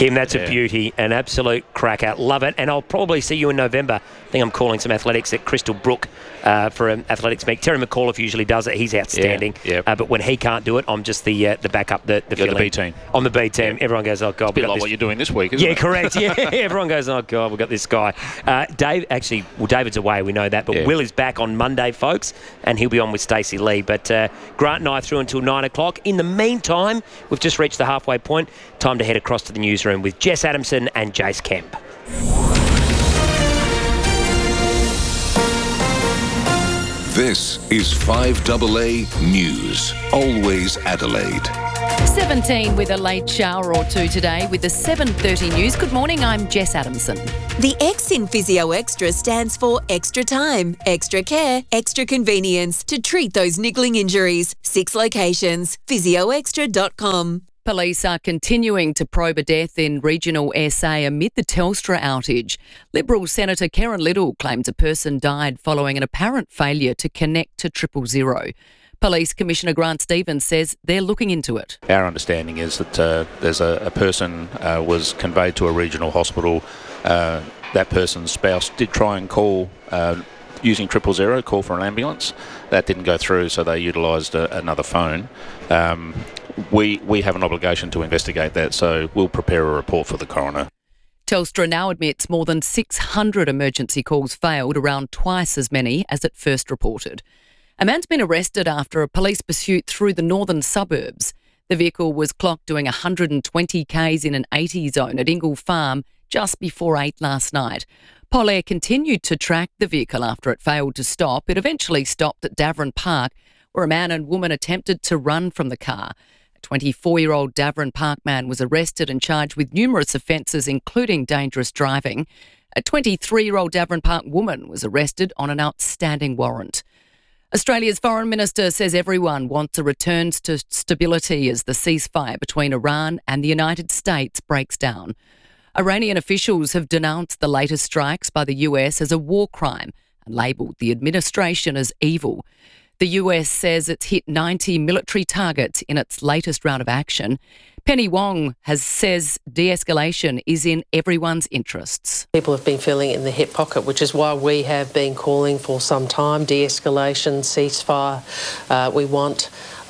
Kim, that's a beauty, an absolute cracker. Love it. And I'll probably see you in November. I think I'm calling some athletics at Crystal Brook for an athletics meet. Terry McAuliffe usually does it. He's outstanding. Yeah. But when he can't do it, I'm just the backup, the B team. On the B team. Yeah. Everyone goes, oh, God. It's a bit like what you're doing this week, isn't it? Yeah, correct. Yeah, everyone goes, oh, God, we've got this guy. David's away, we know that. But Will is back on Monday, folks, and he'll be on with Stacey Lee. But Grant and I through until 9 o'clock. In the meantime, we've just reached the halfway point. Time to head across to the newsroom with Jess Adamson and Jace Kemp. This is 5AA News. Always Adelaide. 17 with a late shower or two today with the 7:30 news. Good morning, I'm Jess Adamson. The X in Physio Extra stands for extra time, extra care, extra convenience to treat those niggling injuries. 6 locations, physioextra.com. Police are continuing to probe a death in regional SA amid the Telstra outage. Liberal Senator Karen Little claims a person died following an apparent failure to connect to 000. Police Commissioner Grant Stevens says they're looking into it. Our understanding is that there's a person was conveyed to a regional hospital. That person's spouse did try and call using 000, call for an ambulance. That didn't go through, so they utilised another phone. We have an obligation to investigate that, so we'll prepare a report for the coroner. Telstra now admits more than 600 emergency calls failed, around twice as many as it first reported. A man's been arrested after a police pursuit through the northern suburbs. The vehicle was clocked doing 120 k's in an 80 zone at Ingle Farm just before 8 last night. Polair continued to track the vehicle after it failed to stop. It eventually stopped at Davern Park, where a man and woman attempted to run from the car. A 24-year-old Davern Park man was arrested and charged with numerous offences, including dangerous driving. A 23-year-old Davern Park woman was arrested on an outstanding warrant. Australia's Foreign Minister says everyone wants a return to stability as the ceasefire between Iran and the United States breaks down. Iranian officials have denounced the latest strikes by the US as a war crime and labelled the administration as evil. The US says it's hit 90 military targets in its latest round of action. Penny Wong says de-escalation is in everyone's interests. People have been feeling it in the hip pocket, which is why we have been calling for some time, de-escalation, ceasefire. We want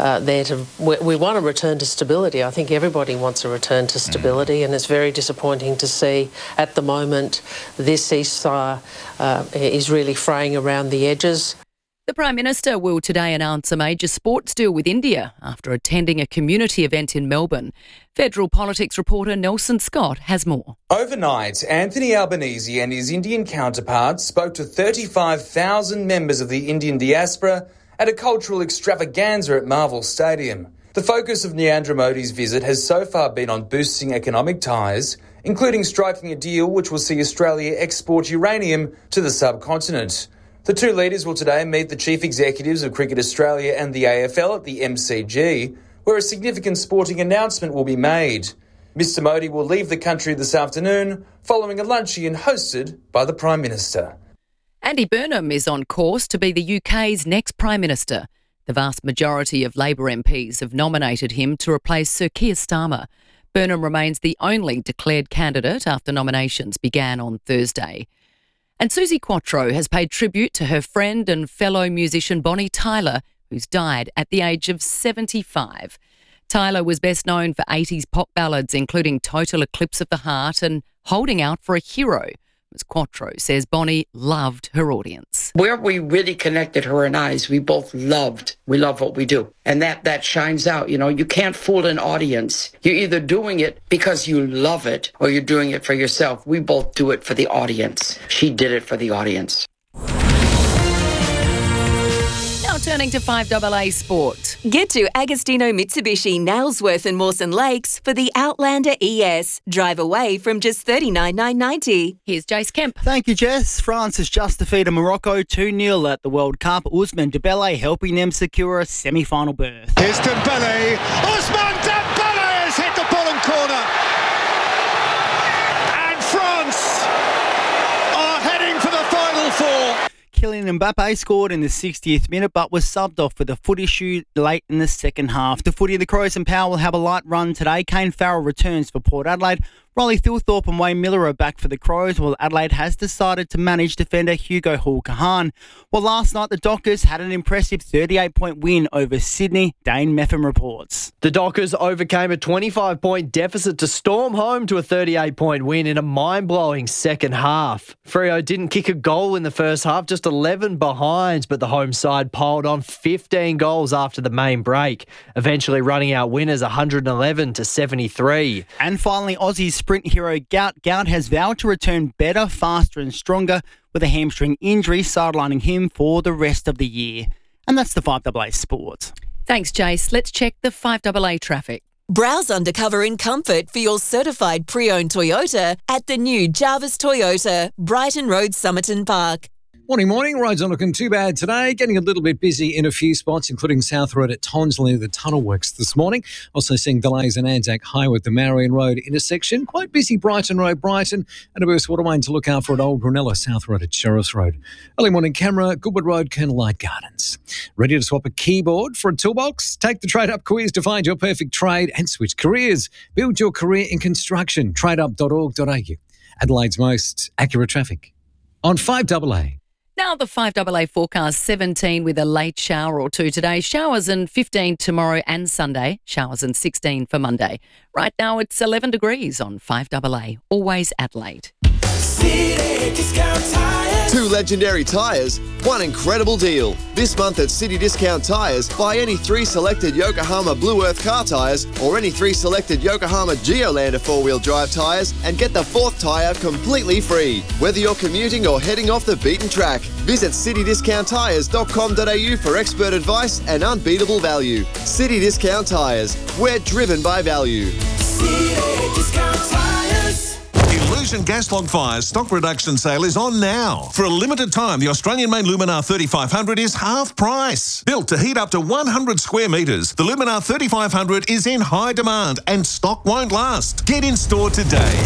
we want a return to stability. I think everybody wants a return to stability, and it's very disappointing to see at the moment this ceasefire is really fraying around the edges. The Prime Minister will today announce a major sports deal with India after attending a community event in Melbourne. Federal politics reporter Nelson Scott has more. Overnight, Anthony Albanese and his Indian counterparts spoke to 35,000 members of the Indian diaspora at a cultural extravaganza at Marvel Stadium. The focus of Narendra Modi's visit has so far been on boosting economic ties, including striking a deal which will see Australia export uranium to the subcontinent. The two leaders will today meet the chief executives of Cricket Australia and the AFL at the MCG, where a significant sporting announcement will be made. Mr Modi will leave the country this afternoon following a luncheon hosted by the Prime Minister. Andy Burnham is on course to be the UK's next Prime Minister. The vast majority of Labor MPs have nominated him to replace Sir Keir Starmer. Burnham remains the only declared candidate after nominations began on Thursday. And Susie Quatro has paid tribute to her friend and fellow musician Bonnie Tyler, who's died at the age of 75. Tyler was best known for 80s pop ballads, including Total Eclipse of the Heart and Holding Out for a Hero. Ms. Quatro says Bonnie loved her audience. Where we really connected, her and I, is we both loved. We love what we do. And that shines out. You know, you can't fool an audience. You're either doing it because you love it or you're doing it for yourself. We both do it for the audience. She did it for the audience. Turning to 5AA Sport. Get to Agostino Mitsubishi, Nailsworth and Mawson Lakes for the Outlander ES. Drive away from just $39,990. Here's Jace Kemp. Thank you, Jess. France has just defeated Morocco 2-0 at the World Cup. Ousmane Dembele helping them secure a semi-final berth. Here's Dembele. Ousmane Dembele has hit the bottom corner. And France are heading for the Final Four. Kylian Mbappe scored in the 60th minute but was subbed off with a foot issue late in the second half. The footy of the Crows and Power will have a light run today. Kane Farrell returns for Port Adelaide, Riley Thilthorpe and Wayne Miller are back for the Crows, while Adelaide has decided to manage defender Hugo Hall-Kahan. Well, last night the Dockers had an impressive 38-point win over Sydney. Dane Meffin reports. The Dockers overcame a 25-point deficit to storm home to a 38-point win in a mind-blowing second half. Freo didn't kick a goal in the first half, just 11 behind, but the home side piled on 15 goals after the main break, eventually running out winners 111 to 73. And finally, Aussie's sprint hero Gout. Gout has vowed to return better, faster and stronger, with a hamstring injury sidelining him for the rest of the year. And that's the 5AA Sports. Thanks, Jace. Let's check the 5AA traffic. Browse undercover in comfort for your certified pre-owned Toyota at the new Jarvis Toyota, Brighton Road, Somerton Park. Morning. Roads aren't looking too bad today. Getting a little bit busy in a few spots, including South Road at Tonsley, the tunnel works this morning. Also seeing delays in Anzac Highway at the Marion Road intersection. Quite busy Brighton Road, Brighton. And a Burst Waterways to look out for at Old Brunella, South Road at Sheriffs Road. Early morning camera, Goodwood Road, Colonel Light Gardens. Ready to swap a keyboard for a toolbox? Take the Trade Up quiz to find your perfect trade and switch careers. Build your career in construction. Tradeup.org.au. Adelaide's most accurate traffic on 5AA. Now the 5AA forecast, 17 with a late shower or two today. Showers and 15 tomorrow and Sunday. Showers and 16 for Monday. Right now it's 11 degrees on 5AA. Always Adelaide. City Discount Tires. 2 legendary tyres, 1 incredible deal. This month at City Discount Tires, buy any 3 selected Yokohama Blue Earth car tyres or any 3 selected Yokohama Geolander 4-wheel drive tyres and get the 4th tyre completely free. Whether you're commuting or heading off the beaten track, visit citydiscounttires.com.au for expert advice and unbeatable value. City Discount Tires. We're driven by value. City Discount Tires. Illusion gas log fires stock reduction sale is on now. For a limited time, the Australian-made Luminar 3500 is half price. Built to heat up to 100 square metres, the Luminar 3500 is in high demand and stock won't last. Get in store today.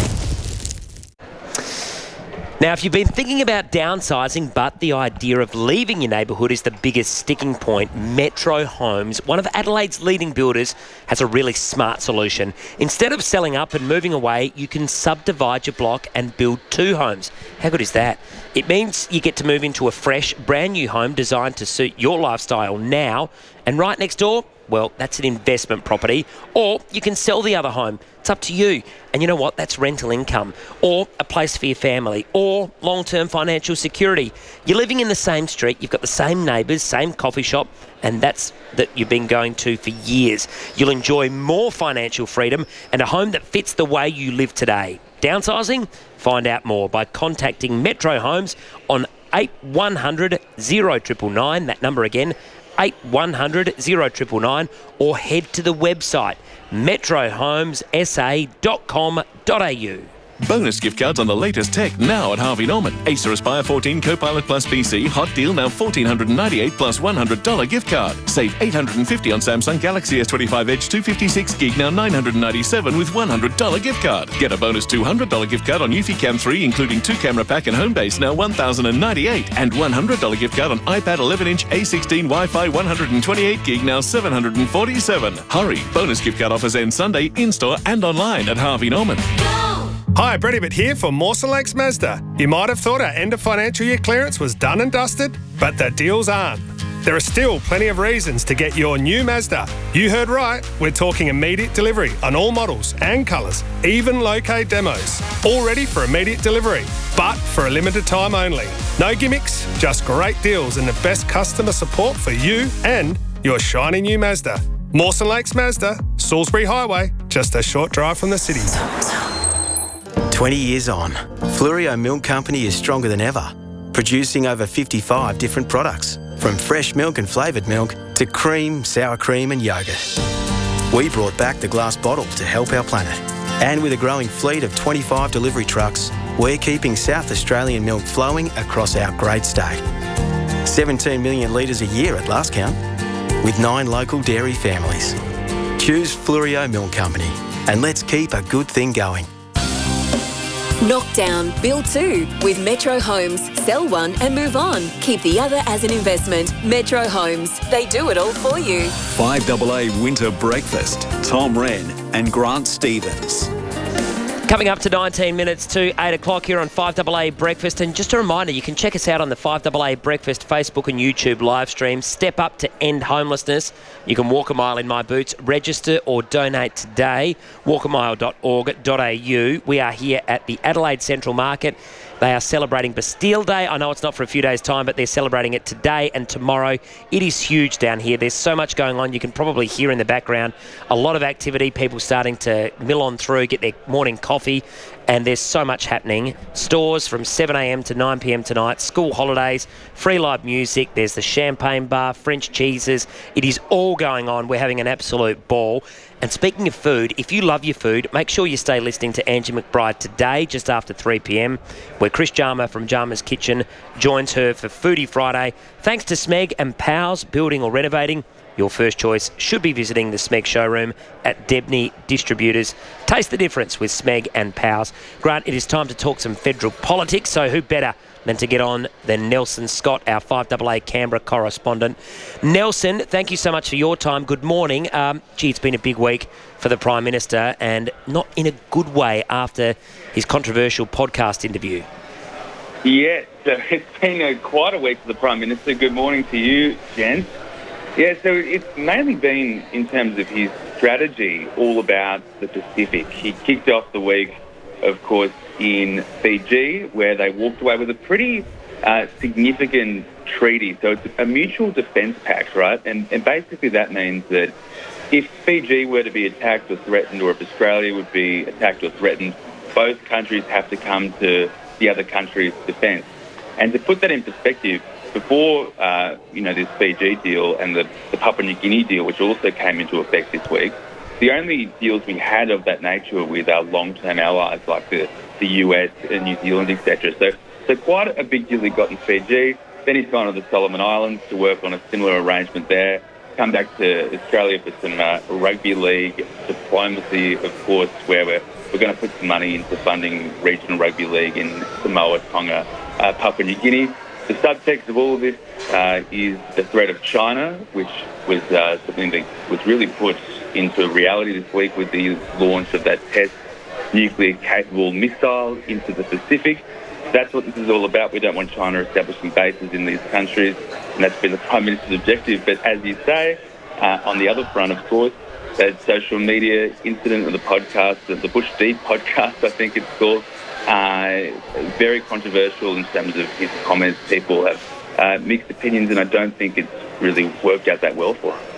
Now, if you've been thinking about downsizing, but the idea of leaving your neighbourhood is the biggest sticking point, Metro Homes, one of Adelaide's leading builders, has a really smart solution. Instead of selling up and moving away, you can subdivide your block and build 2 homes. How good is that? It means you get to move into a fresh, brand new home designed to suit your lifestyle now. And right next door, well, that's an investment property. Or you can sell the other home. It's up to you. And you know what? That's rental income. Or a place for your family. Or long-term financial security. You're living in the same street. You've got the same neighbours, same coffee shop. And that's that you've been going to for years. You'll enjoy more financial freedom and a home that fits the way you live today. Downsizing? Find out more by contacting Metro Homes on 8100 0999. That number again, 8100 0999, or head to the website metrohomessa.com.au. Bonus gift cards on the latest tech now at Harvey Norman. Acer Aspire 14 Copilot Plus PC, hot deal now $1,498 plus $100 gift card. Save $850 on Samsung Galaxy S25 Edge 256 gig, now $997 with $100 gift card. Get a bonus $200 gift card on Eufy Cam 3, including 2 camera pack and home base, now $1,098, and $100 gift card on iPad 11-inch A16 Wi-Fi 128 gig, now $747. Hurry! Bonus gift card offers end Sunday in-store and online at Harvey Norman. Hi, Brett Ibbott here for Mawson Lakes Mazda. You might have thought our end of financial year clearance was done and dusted, but the deals aren't. There are still plenty of reasons to get your new Mazda. You heard right, we're talking immediate delivery on all models and colours, even low-K demos. All ready for immediate delivery, but for a limited time only. No gimmicks, just great deals and the best customer support for you and your shiny new Mazda. Mawson Lakes Mazda, Salisbury Highway, just a short drive from the city. 20 years on, Flurio Milk Company is stronger than ever, producing over 55 different products, from fresh milk and flavoured milk to cream, sour cream and yoghurt. We brought back the glass bottle to help our planet. And with a growing fleet of 25 delivery trucks, we're keeping South Australian milk flowing across our great state. 17 million litres a year at last count, with 9 local dairy families. Choose Flurio Milk Company, and let's keep a good thing going. Knock down, build 2 with Metro Homes. Sell one and move on. Keep the other as an investment. Metro Homes. They do it all for you. 5AA Winter Breakfast. Tom Wren and Grant Stevens. Coming up to 19 minutes to 8 o'clock here on 5AA Breakfast. And just a reminder, you can check us out on the 5AA Breakfast Facebook and YouTube live stream. Step up to end homelessness. You can walk a mile in my boots. Register or donate today. walkamile.org.au. We are here at the Adelaide Central Market. They are celebrating Bastille Day. I know it's not for a few days' time, but they're celebrating it today and tomorrow. It is huge down here. There's so much going on. You can probably hear in the background a lot of activity, people starting to mill on through, get their morning coffee, and there's so much happening. Stores from 7 a.m. to 9 p.m. tonight, school holidays, free live music, there's the champagne bar, French cheeses. It is all going on. We're having an absolute ball. And speaking of food, if you love your food, make sure you stay listening to Angie McBride today, just after 3 p.m, where Chris Jarmer from Jarmer's Kitchen joins her for Foodie Friday. Thanks to Smeg and Powers, building or renovating. Your first choice should be visiting the Smeg showroom at Debney Distributors. Taste the difference with Smeg and Powers. Grant, it is time to talk some federal politics, so who better than to get on than Nelson Scott, our 5AA Canberra correspondent. Nelson, thank you so much for your time. Good morning. It's been a big week for the Prime Minister, and not in a good way after his controversial podcast interview. Yes, it's been quite a week for the Prime Minister. Good morning to you, gents. Yeah, so it's mainly been, in terms of his strategy, all about the Pacific. He kicked off the week, of course, in Fiji, where they walked away with a pretty significant treaty. So it's a mutual defence pact, right? And basically that means that if Fiji were to be attacked or threatened, or if Australia would be attacked or threatened, both countries have to come to the other country's defence. And to put that in perspective, before this Fiji deal and the Papua New Guinea deal, which also came into effect this week, the only deals we had of that nature were with our long-term allies like the US and New Zealand, etc. So quite a big deal he got in Fiji. Then he's gone to the Solomon Islands to work on a similar arrangement there. Come back to Australia for some rugby league diplomacy, of course, where we're going to put some money into funding regional rugby league in Samoa, Tonga, Papua New Guinea. The subtext of all of this is the threat of China, which was something that was really put into reality this week with the launch of that test nuclear-capable missile into the Pacific. That's what this is all about. We don't want China establishing bases in these countries, and that's been the Prime Minister's objective. But as you say, on the other front, of course, that social media incident of the podcast, the Bush Deep podcast, I think it's called, very controversial in terms of his comments. People have mixed opinions, and I don't think it's really worked out that well for him.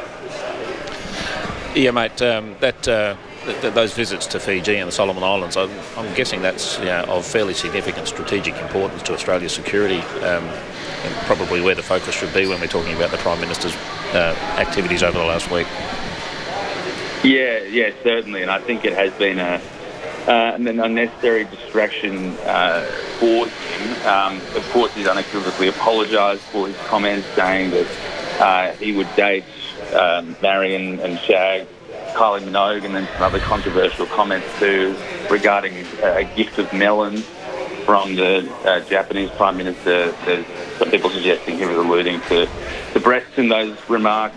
Yeah, mate, those visits to Fiji and the Solomon Islands, I'm guessing that's of fairly significant strategic importance to Australia's security, and probably where the focus should be when we're talking about the Prime Minister's activities over the last week. Yeah, certainly, and I think it has been an unnecessary distraction for him. Of course, he's unequivocally apologised for his comments, saying that he would date, marry and shag Kylie Minogue, and then some other controversial comments too regarding a gift of melons from the Japanese Prime Minister. There's some people suggesting he was alluding to the breasts in those remarks.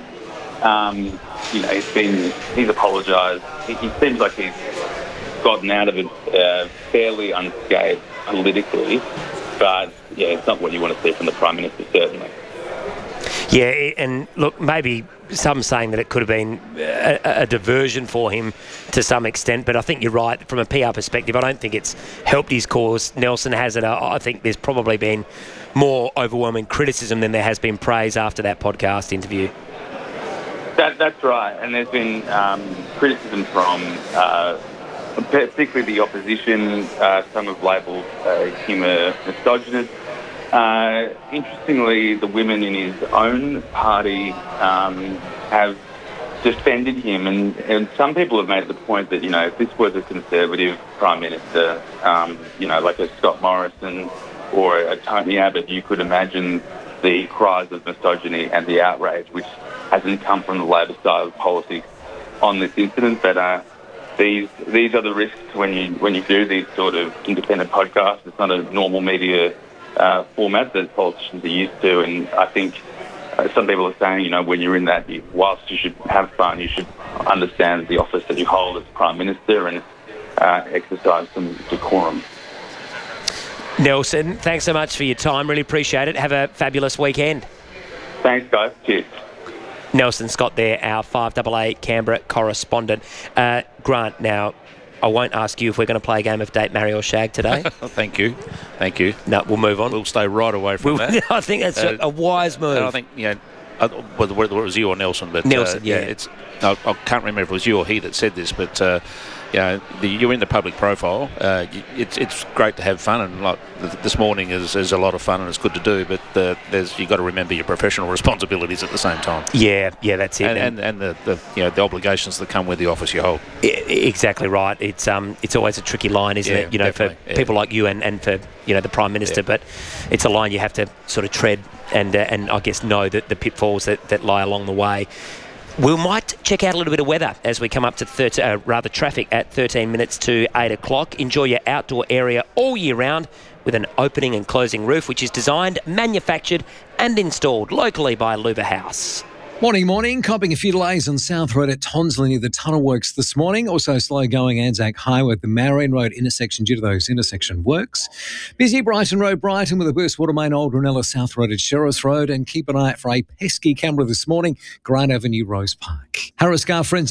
He's apologised. He seems like he's gotten out of it fairly unscathed politically, but it's not what you want to see from the Prime Minister, certainly. Yeah, and look, maybe some saying that it could have been a diversion for him to some extent, but I think you're right. From a PR perspective, I don't think it's helped his cause. Nelson has it. I think there's probably been more overwhelming criticism than there has been praise after that podcast interview. That's right, and there's been criticism from particularly the opposition. Some have labelled him a misogynist. Interestingly, the women in his own party have defended him, and some people have made the point that, if this was a Conservative Prime Minister, like a Scott Morrison or a Tony Abbott, you could imagine the cries of misogyny and the outrage, which hasn't come from the Labor side of politics on this incident. But these are the risks when you do these sort of independent podcasts. It's not a normal media format that politicians are used to, and I think some people are saying, when you're in that, whilst you should have fun, you should understand the office that you hold as Prime Minister, and exercise some decorum. Nelson, thanks so much for your time. Really appreciate it. Have a fabulous weekend. Thanks, guys. Cheers. Nelson Scott there, our 5AA Canberra correspondent. Grant, now, I won't ask you if we're going to play a game of Date, Marry or Shag today. Thank you. No, we'll move on. We'll stay right away from that. I think that's a wise move. I think, whether it was you or Nelson, but Nelson, I can't remember if it was you or he that said this, but you're in the public profile. It's great to have fun, and like this morning is a lot of fun and it's good to do. But you've got to remember your professional responsibilities at the same time. Yeah, that's it. And the obligations that come with the office you hold. Exactly right. It's always a tricky line, isn't it? For people like you and for the Prime Minister. But it's a line you have to sort of tread and I guess know that the pitfalls that lie along the way. We might check out a little bit of weather as we come up to traffic at 13 minutes to 8 o'clock. Enjoy your outdoor area all year round with an opening and closing roof, which is designed, manufactured and installed locally by Luba House. Morning. Copping a few delays on South Road at Tonsley near the tunnel works this morning. Also slow going Anzac Highway at the Marion Road intersection due to those intersection works. Busy Brighton Road, Brighton with a burst water main, Old Ranella South Road at Sheriffs Road. And keep an eye out for a pesky camera this morning, Grant Avenue, Rose Park. Harris Car Forensic